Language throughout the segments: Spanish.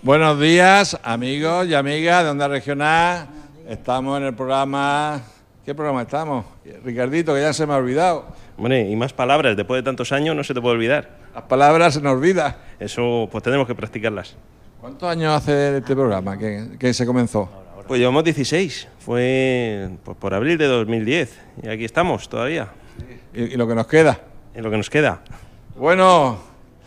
Buenos días, amigos y amigas de Onda Regional. Estamos en el programa... ¿Qué programa estamos? Ricardito, que ya se me ha olvidado. Bueno, y más palabras, después de tantos años no se te puede olvidar. Las palabras se nos olvidan. Eso, pues tenemos que practicarlas. ¿Cuántos años hace este programa que se comenzó? Pues llevamos 16, fue pues, por abril de 2010, y aquí estamos todavía. ¿Y lo que nos queda? En lo que nos queda. Bueno...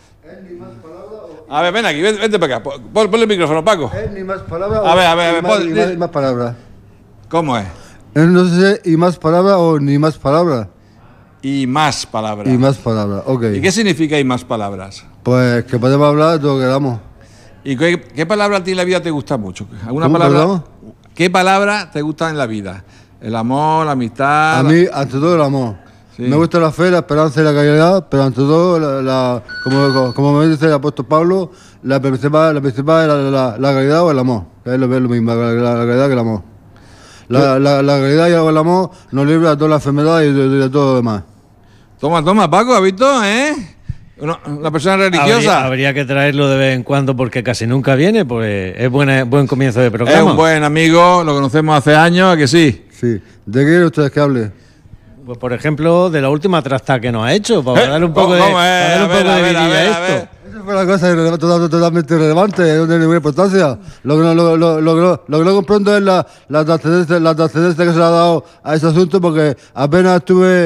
A ver, ven aquí, vente para acá. Ponle el micrófono, Paco. Ni más palabras. A ver, Más palabras. ¿Cómo es? No sé, y más palabras o ni más palabras. Y más palabras. Y más palabras, ok. ¿Y qué significa y más palabras? Pues que podemos hablar de lo que queramos. ¿Y qué palabra a ti en la vida te gusta mucho? ¿Alguna ¿Cómo, palabra? perdón? ¿Qué palabra te gusta en la vida? El amor, la amistad. A mí, ante todo, el amor. Sí. Me gusta la fe, la esperanza y la caridad, pero ante todo, como me dice el apóstol Pablo, la principal es la caridad o el amor. Es lo mismo, la caridad que el amor. La caridad y el amor nos libra de toda la enfermedad y de todo lo demás. Toma, Paco, ¿has visto, Una persona religiosa. Habría que traerlo de vez en cuando porque casi nunca viene, pues es buen comienzo de programa. Es un buen amigo, lo conocemos hace años, ¿a que sí? Sí. ¿De qué quieren ustedes que hable? Pues por ejemplo, de la última trasta que nos ha hecho, para darle un poco de vidilla a esto. Esa fue una cosa totalmente irrelevante, no tiene ninguna importancia. Lo que no comprendo es la trascendencia que se le ha dado a ese asunto, porque apenas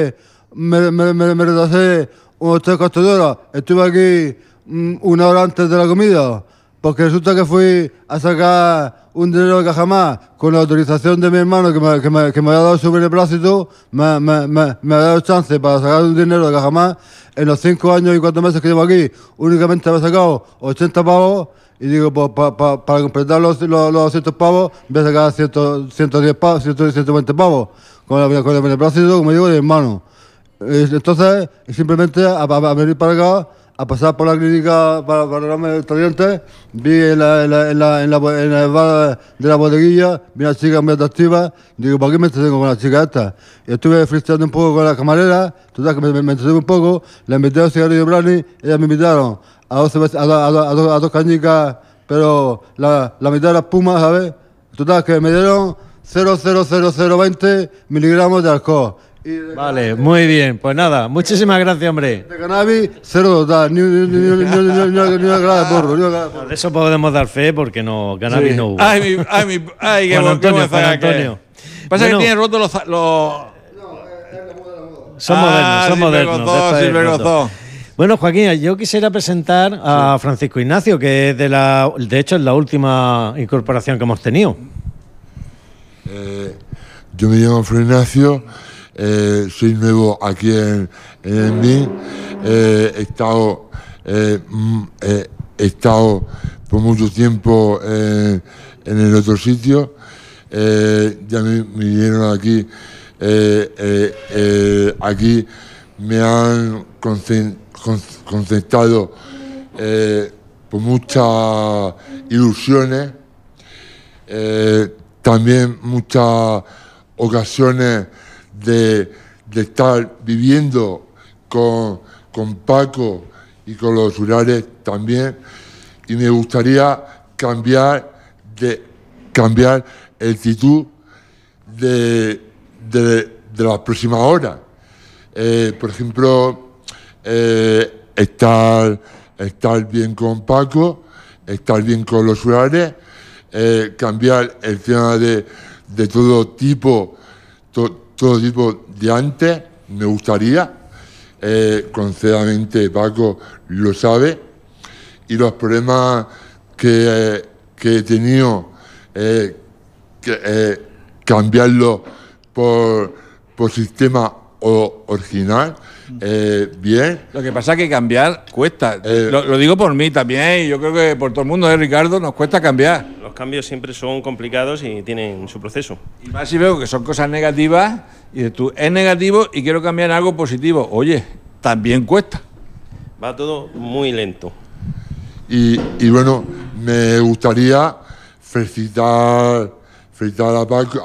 me retrasé unos 3-4 horas, estuve aquí una hora antes de la comida, porque resulta que fui a sacar un dinero de Cajamar con la autorización de mi hermano que me había dado su beneplácito, me ha dado chance para sacar un dinero de Cajamar. En los 5 años y 4 meses que llevo aquí, únicamente me he sacado 80 pavos, y digo, pues para completar los 200 pavos, voy a sacar 110 pavos, 120 pavos, con el beneplácito, como digo, de mi hermano. Entonces, simplemente a venir para acá, a pasar por la clínica para darme el dientes, vi en la bar de la bodeguilla, vi una chica muy atractiva, digo, ¿para qué me entretengo con la chica esta? Y estuve fristeando un poco con la camarera, total que me entretuve un poco, le invité a un cigarrillo brandy, ellas me invitaron a 2 cañicas, pero la mitad de la espuma, ¿sabes? Total que me dieron 0,00020 miligramos de alcohol. Vale, muy bien. Pues nada, muchísimas gracias, hombre. De cannabis, 0 total, ni una grada de porro, ni una grada de porro. De eso podemos dar fe porque no, cannabis no hubo. Ay, qué Juan Antonio. Pasa Bueno, que tiene roto los... Son modernos. Sí, me gozó. Bueno, Joaquín, yo quisiera presentar a Francisco Ignacio, que es de hecho es la última incorporación que hemos tenido. Yo me llamo Fran Ignacio, soy nuevo aquí en el MIN. He estado por mucho tiempo en el otro sitio. Ya me vinieron aquí. Aquí me han concentrado por muchas ilusiones, también muchas ocasiones de estar viviendo con Paco y con los rurales también, y me gustaría cambiar el actitud de las próximas horas. Por ejemplo, estar bien con Paco, estar bien con los rurales, cambiar el tema de todo tipo de antes, me gustaría, sinceramente Paco lo sabe, y los problemas que he tenido, cambiarlo por sistema original, bien. Lo que pasa es que cambiar cuesta. Lo digo por mí también, y yo creo que por todo el mundo, Ricardo, nos cuesta cambiar. Los cambios siempre son complicados y tienen su proceso. Y más si veo que son cosas negativas, y dices tú, es negativo y quiero cambiar en algo positivo. Oye, también cuesta. Va todo muy lento. Y bueno, me gustaría felicitar